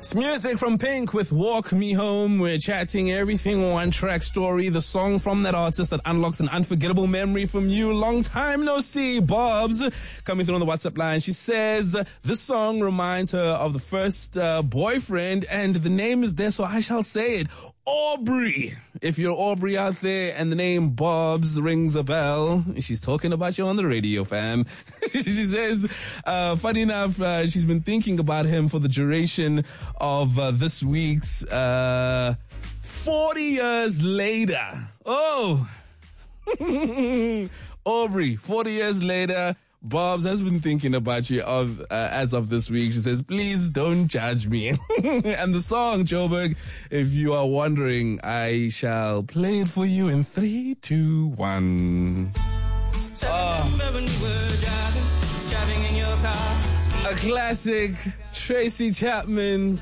It's music from Pink with Walk Me Home. We're chatting everything one track story, the song from that artist that unlocks an unforgettable memory from you. Long time no see. Bob's coming through on the WhatsApp line. She says this song reminds her of the first boyfriend, and the name is there, so I shall say it. Aubrey. If you're Aubrey out there and the name Bob's rings a bell, she's talking about you on the radio, fam. She says, funny enough, she's been thinking about him for the duration of this week's 40 years later. Oh, Aubrey, 40 years later. Bob's has been thinking about you as of this week. She says, please don't judge me. And the song, Joburg, if you are wondering, I shall play it for you in 3, 2, 1. A classic, Tracy Chapman,